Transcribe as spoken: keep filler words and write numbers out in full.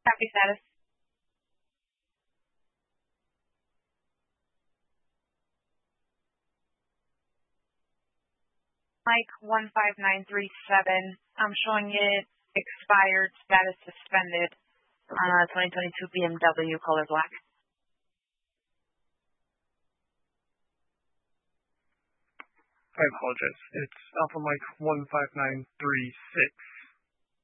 Copy status. Mike one five nine three seven. I'm showing it expired, status suspended. Uh, twenty twenty-two B M W, color black. I apologize. It's Alpha Mike one five nine three six.